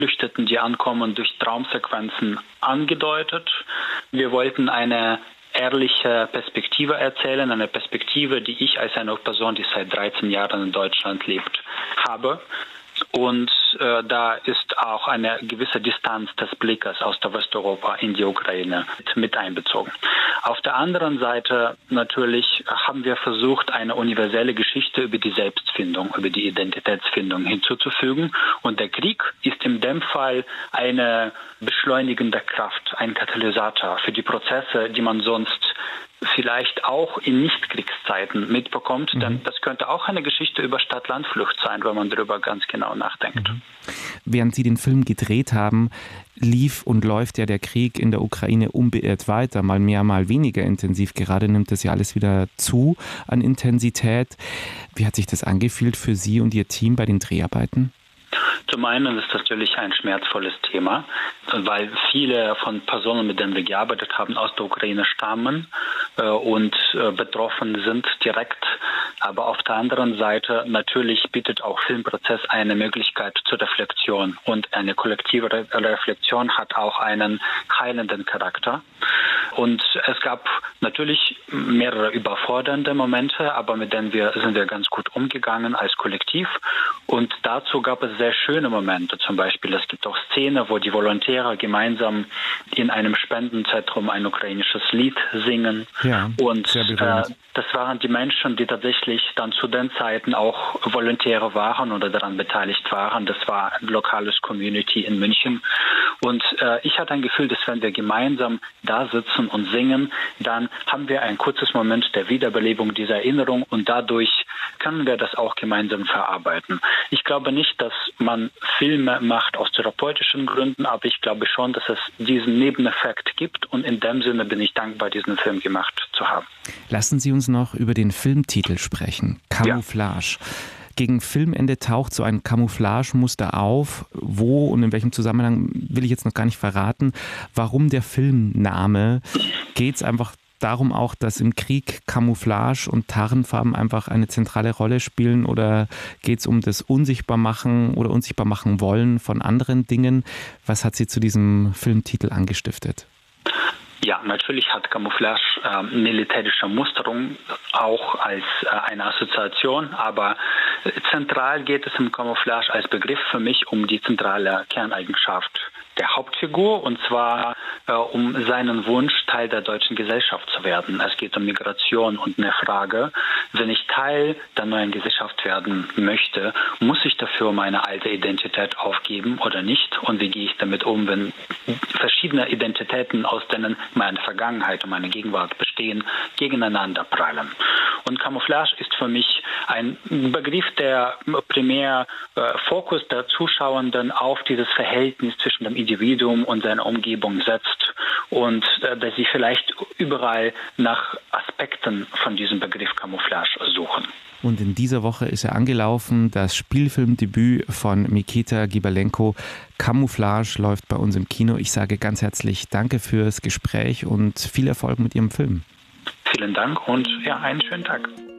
Geflüchteten, die ankommen, durch Traumsequenzen angedeutet. Wir wollten eine ehrliche Perspektive erzählen, eine Perspektive, die ich als eine Person, die seit 13 Jahren in Deutschland lebt, habe. Und da ist auch eine gewisse Distanz des Blickes aus der Westeuropa in die Ukraine mit einbezogen. Auf der anderen Seite natürlich haben wir versucht, eine universelle Geschichte über die Selbstfindung, über die Identitätsfindung hinzuzufügen. Und der Krieg ist in dem Fall eine beschleunigende Kraft, ein Katalysator für die Prozesse, die man sonst vielleicht auch in Nichtkriegszeiten mitbekommt, denn das könnte auch eine Geschichte über Stadt-Land-Flucht sein, wenn man darüber ganz genau nachdenkt. Während Sie den Film gedreht haben, lief und läuft ja der Krieg in der Ukraine unbeirrt weiter, mal mehr, mal weniger intensiv. Gerade nimmt das ja alles wieder zu an Intensität. Wie hat sich das angefühlt für Sie und Ihr Team bei den Dreharbeiten? Zum einen ist das natürlich ein schmerzvolles Thema, weil viele von Personen, mit denen wir gearbeitet haben, aus der Ukraine stammen und betroffen sind direkt. Aber auf der anderen Seite natürlich bietet auch Filmprozess eine Möglichkeit zur Reflexion. Und eine kollektive Reflexion hat auch einen heilenden Charakter. Und es gab natürlich mehrere überfordernde Momente, aber mit denen sind wir ganz gut umgegangen als Kollektiv. Und dazu gab es sehr schöne Momente. Zum Beispiel, es gibt auch Szenen, wo die Volontäre gemeinsam in einem Spendenzentrum ein ukrainisches Lied singen. Ja, und das waren die Menschen, die tatsächlich dann zu den Zeiten auch Volontäre waren oder daran beteiligt waren. Das war ein lokales Community in München. Und ich hatte ein Gefühl, dass wenn wir gemeinsam da sitzen und singen, dann haben wir ein kurzes Moment der Wiederbelebung dieser Erinnerung und dadurch können wir das auch gemeinsam verarbeiten. Ich glaube nicht, dass man Filme macht aus therapeutischen Gründen, aber ich glaube schon, dass es diesen Nebeneffekt gibt und in dem Sinne bin ich dankbar, diesen Film gemacht zu haben. Lassen Sie uns noch über den Filmtitel sprechen, Camouflage. Ja. Gegen Filmende taucht so ein Camouflagemuster auf. Wo und in welchem Zusammenhang will ich jetzt noch gar nicht verraten. Warum der Filmname? Geht es einfach darum auch, dass im Krieg Camouflage und Tarnfarben einfach eine zentrale Rolle spielen oder geht es um das Unsichtbarmachen oder Unsichtbarmachen wollen von anderen Dingen? Was hat Sie zu diesem Filmtitel angestiftet? Ja, natürlich hat Camouflage militärische Musterung auch als eine Assoziation, aber zentral geht es im Camouflage als Begriff für mich um die zentrale Kerneigenschaft der Hauptfigur und zwar um seinen Wunsch, Teil der deutschen Gesellschaft zu werden. Es geht um Migration und eine Frage, wenn ich Teil der neuen Gesellschaft werden möchte, muss ich dafür meine alte Identität aufgeben oder nicht? Und wie gehe ich damit um, wenn verschiedene Identitäten, aus denen meine Vergangenheit und meine Gegenwart bestehen, gegeneinander prallen? Und Camouflage ist für mich ein Begriff, der primär Fokus der Zuschauenden auf dieses Verhältnis zwischen dem Individuum und seiner Umgebung setzt und dass sie vielleicht überall nach Aspekten von diesem Begriff Camouflage suchen. Und in dieser Woche ist er angelaufen, das Spielfilmdebüt von Mikita Gibalenko. Camouflage läuft bei uns im Kino. Ich sage ganz herzlich Danke fürs Gespräch und viel Erfolg mit Ihrem Film. Vielen Dank und einen schönen Tag.